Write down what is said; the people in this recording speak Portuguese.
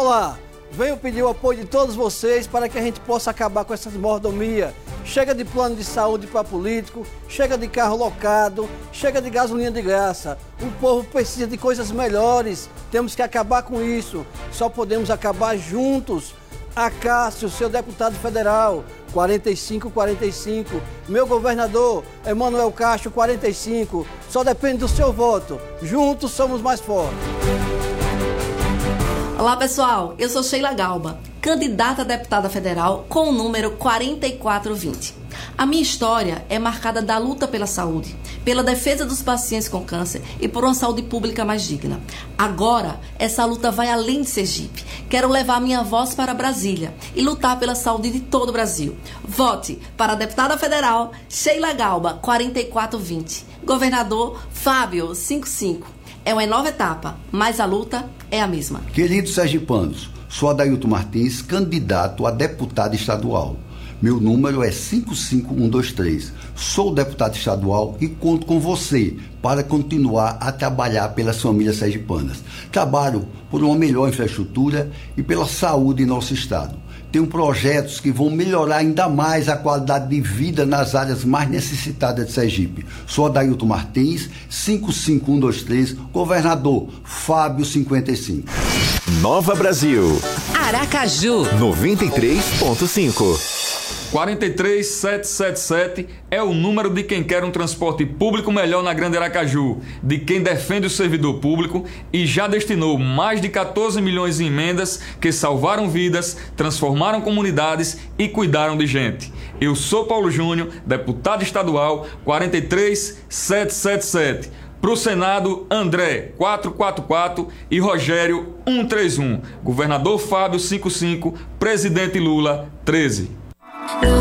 Olá, venho pedir o apoio de todos vocês para que a gente possa acabar com essa mordomia. Chega de plano de saúde para político, chega de carro locado, chega de gasolina de graça. O povo precisa de coisas melhores, temos que acabar com isso. Só podemos acabar juntos. Acácio, seu deputado federal, 4545. Meu governador, Emanuel Castro, 45. Só depende do seu voto. Juntos somos mais fortes. Olá pessoal, eu sou Sheila Galba, candidata a deputada federal com o número 4420. A minha história é marcada da luta pela saúde, pela defesa dos pacientes com câncer e por uma saúde pública mais digna. Agora, essa luta vai além de Sergipe. Quero levar minha voz para Brasília e lutar pela saúde de todo o Brasil. Vote para a deputada federal Sheila Galba, 4420. Governador Fábio, 55. É uma nova etapa, mas a luta é a mesma. Queridos sergipanos, sou Adailton Martins, candidato a deputado estadual. Meu número é 55123. Sou deputado estadual e conto com você para continuar a trabalhar pelas famílias sergipanas. Trabalho por uma melhor infraestrutura e pela saúde em nosso estado. Tenho projetos que vão melhorar ainda mais a qualidade de vida nas áreas mais necessitadas de Sergipe. Sou Adailton Martins, 55123, governador Fábio, 55. Nova Brasil. Aracaju, 93.5. 43777 é o número de quem quer um transporte público melhor na Grande Aracaju, de quem defende o servidor público e já destinou mais de 14 milhões em emendas que salvaram vidas, transformaram comunidades e cuidaram de gente. Eu sou Paulo Júnior, deputado estadual 43777. Para o Senado, André, 444 e Rogério, 131. Governador Fábio, 55. Presidente Lula, 13.